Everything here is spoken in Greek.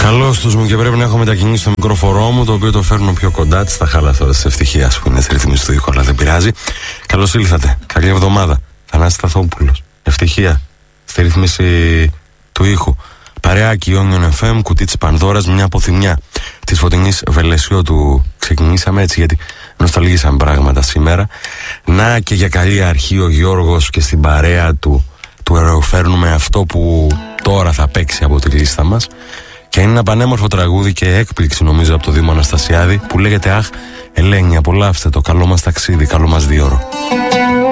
Καλώς τους μου, και πρέπει να έχω μετακινήσει το μικρόφωνο μου, το οποίο το φέρνω πιο κοντά της, τα χάλα τώρα της ευτυχίας που είναι στη ρύθμιση του ήχου, αλλά δεν πειράζει. Καλώς ήλθατε. Καλή εβδομάδα. Θανάσης Σταθόπουλος. Ευτυχία στη ρύθμιση του ήχου. Παρεάκι Onion FM, κουτί της Πανδώρας, μια αποθυμιά της Φωτεινής Βελεσιώτου. Ξεκινήσαμε έτσι γιατί νοσταλγήσαμε πράγματα σήμερα. Να και για καλή αρχή ο Γιώργος και στην παρέα του φέρνουμε αυτό που τώρα θα παίξει από τη λίστα μας. Και είναι ένα πανέμορφο τραγούδι και έκπληξη νομίζω από το Δήμο Αναστασιάδη που λέγεται «Αχ, Ελένη, απολαύστε το, καλό μας ταξίδι, καλό μας 2ωρο».